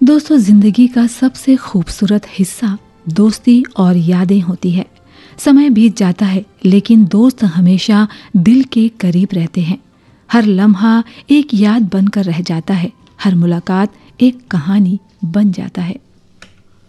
दोस्तों, जिंदगी का सबसे खूबसूरत हिस्सा दोस्ती और यादें होती है। समय बीत जाता है लेकिन दोस्त हमेशा दिल के करीब रहते हैं। हर लम्हा एक याद बनकर रह जाता है, हर मुलाकात एक कहानी बन जाता है।